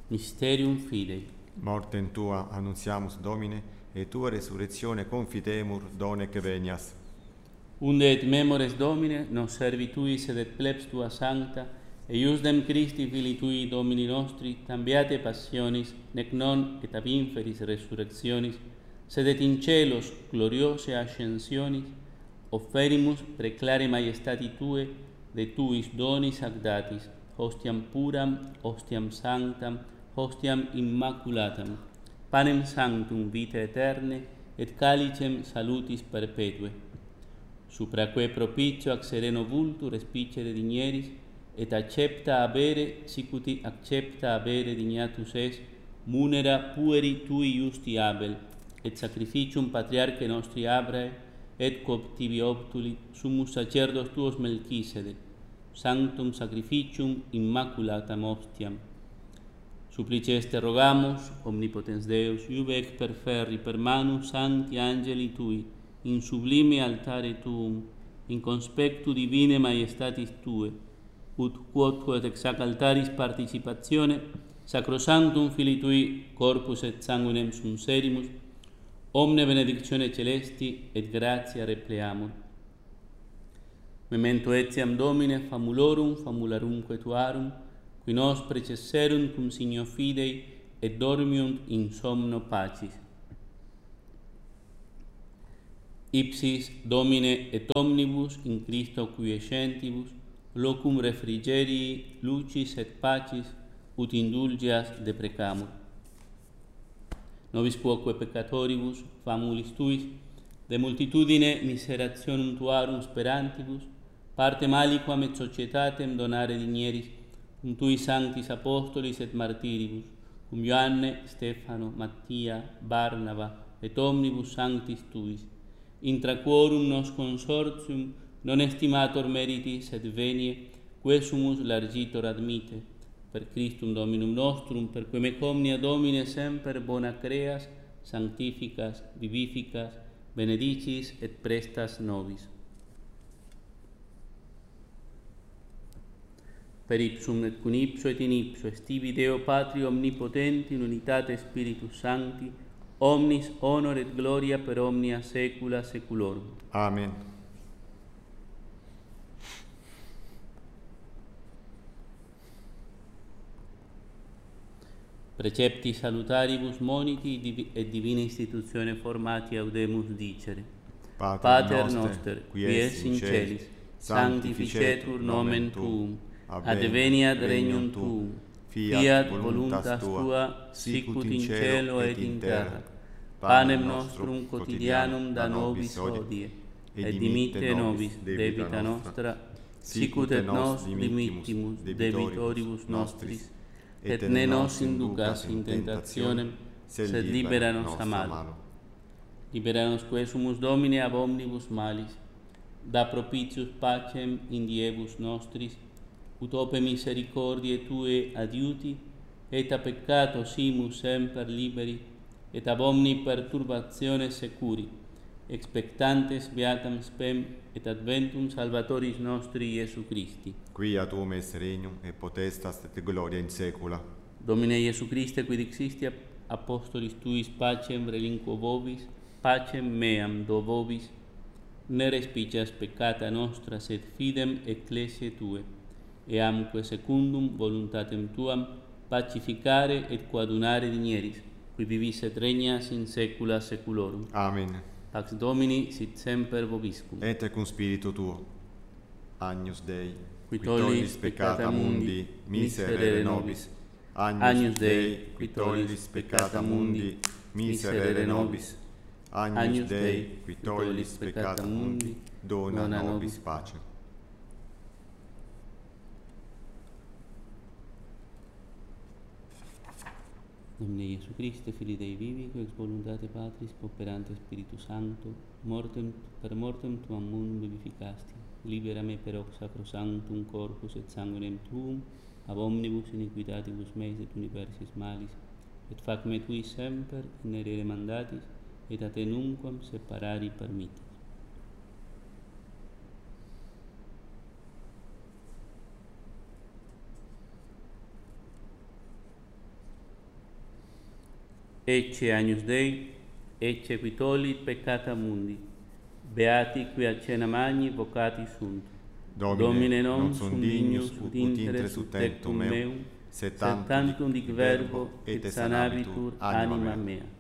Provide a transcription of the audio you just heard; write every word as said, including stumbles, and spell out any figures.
Mysterium Fidei. Mortem tua annunziamus, Domine, et tua resurrectione confitemur, donec venias. Unde et memores Domine, nos servituis et et plebs tua sancta, eiusdem Christi Filii tui, Domini nostri, tam beate passionis, nec non et ab inferis resurrectionis, sed et in celos gloriose ascensionis, offerimus preclare maiestati Tue, de Tuis donis ac datis, hostiam puram, hostiam sanctam, hostiam immaculatam, panem sanctum vitae aeterne, et calicem salutis perpetue. Supraque propicio ac sereno vultu respicere digneris, et accepta abere, sicuti accepta abere dignatus es, munera pueri Tui justi Abel, et sacrificium patriarche nostri Abrae, et cooptibi optuli, summus sacerdos Tuos Melchisedec, sanctum sacrificium immaculatam ostiam. Supplice este rogamus, omnipotens Deus, iube ex perferri per manus sancti angeli Tui, in sublime altare Tuum, in conspectu divine maiestatis Tue, ut quod ex hac altaris participatione, sacrosanctum Filii Tui, corpus et sanguinem sum serimus, omne benedictione celesti et gratia repleamur. Memento etiam Domine famulorum, famularumque Tuarum, qui nos precesserunt cum signo fidei, et dormiunt in somno pacis. Ipsis Domine et omnibus in Christo quiescentibus, locum refrigerii, lucis et pacis, ut indulgias deprecamur. Nobis quoque peccatoribus, famulis Tuis, de multitudine miserationum Tuarum sperantibus, partem aliquam et societatem donare digneris, cum Tui sanctis apostolis et martiribus, cum Ioanne, Stefano, Mattia, Barnaba, et omnibus sanctis Tuis, intra quorum nos consortium non estimator meriti, sed venie, quesumus largitor admite, per Christum Dominum nostrum, per quem ec omnia Domine semper bona creas, sanctificas, vivificas, benedicis et prestas nobis. Per ipsum et cum ipso et in ipso estibi Deo Patri omnipotenti in unitate Spiritus Sancti, omnis honor et gloria per omnia saecula saeculorum. Amen. Precepti salutaribus moniti et divina institutione formati audemus dicere. Pater, Pater noster, noster, qui qui es es in celis, sanctificetur nomen Tuum, adveniat regnum Tuum, fiat voluntas Tua, sicut in cielo et in terra. Panem nostrum quotidianum da nobis hodie, et dimitte nobis debita nostra, sicut et nos dimittimus debitoribus nostris, et ne nos inducas in tentationem, sed libera nos a malo. Libera nos quesumus Domine ab omnibus malis, da propitius pacem in diebus nostris, ut ope misericordiae Tue adiuti, et a peccato simus semper liberi, et ab omni perturbatione securi, expectantes beatam spem et adventum Salvatoris nostri Iesu Christi. Quia Tuum est regnum et potestas et gloria in saecula. Domine Iesu Christe, quid existi apostolis Tuis pacem relinquo vobis, pacem meam do vobis, ne respicias peccata nostra, sed fidem ecclesiae Tue, eamque secundum voluntatem Tuam pacificare et coadunare digneris, qui vivis et regnas in saecula saeculorum. Amen. Pax Domini sit semper vobiscum. Et cum spiritu Tuo. Agnus Dei, qui tollis peccata mundi, miserere nobis. Agnus Dei, qui tollis peccata mundi, miserere nobis. Agnus Dei, qui tollis peccata mundi, dona nobis pacem. Domine Iesu Christe, Filii Dei vivi, qui ex voluntate Patris, cooperante Spiritu Sancto, mortem, per mortem Tuam mundum vivificasti, libera me per hoc sacrosanctum corpus et sanguinem Tuum, ab omnibus iniquitatibus meis et universis malis, et fac me Tui semper in erere mandatis, et a Te nunquam separari permittis. Ecce Agnus Dei, ecce qui tollit peccata mundi. Beati qui a cena magni vocati sunt. Domine non sum dignus ut intere sub tectum meum, sed tantum dic verbo et sanabitur anima mea.